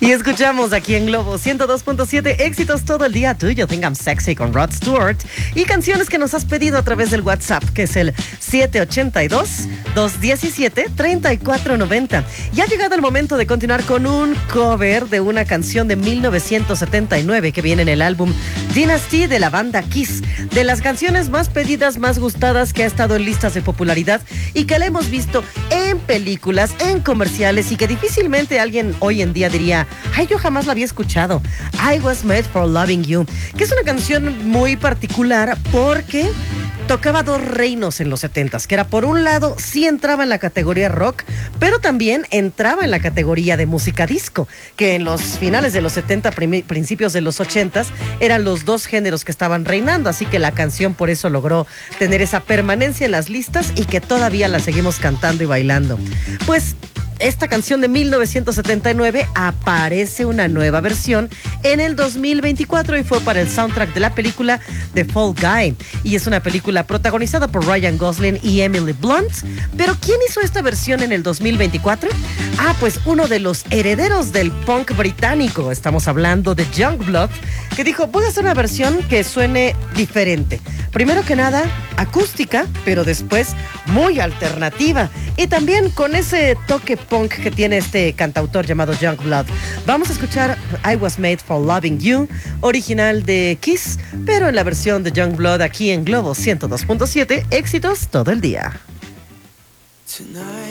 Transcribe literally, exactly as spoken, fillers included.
Y escuchamos aquí en Globo ciento dos punto siete éxitos todo el día. Do You Think I'm Sexy con Rod Stewart. Y canciones que nos has pedido a través del WhatsApp, que es el siete ocho dos, dos uno siete, tres cuatro nueve cero. Y ha llegado el momento de continuar con un cover de una canción de mil novecientos setenta y nueve que viene en el álbum Dynasty de la banda Kiss. De las canciones más pedidas, más gustadas, que ha estado en listas de popularidad y que la hemos visto en películas, en comerciales, y que difícilmente alguien hoy en día diría: ay, yo jamás la había escuchado. I Was Made for Loving You, que es una canción muy particular porque tocaba dos reinos en los setentas, que era, por un lado, sí entraba en la categoría rock, pero también entraba en la categoría de música disco, que en los finales de los setenta, prim- principios de los ochentas, eran los dos géneros que estaban reinando, así que la canción por eso logró tener esa permanencia en las listas y que todavía la seguimos cantando y bailando. Pues esta canción de mil novecientos setenta y nueve aparece una nueva versión en el dos mil veinticuatro y fue para el soundtrack de la película The Fall Guy. Y es una película protagonizada por Ryan Gosling y Emily Blunt. Pero ¿quién hizo esta versión en el dos mil veinticuatro? Ah, pues uno de los herederos del punk británico. Estamos hablando de Youngblood, que dijo: voy a hacer una versión que suene diferente. Primero que nada, acústica, pero después muy alternativa. Y también con ese toque punk que tiene este cantautor llamado Youngblood. Vamos a escuchar I Was Made for Loving You, original de Kiss, pero en la versión de Youngblood aquí en Globo ciento dos punto siete, éxitos todo el día. Tonight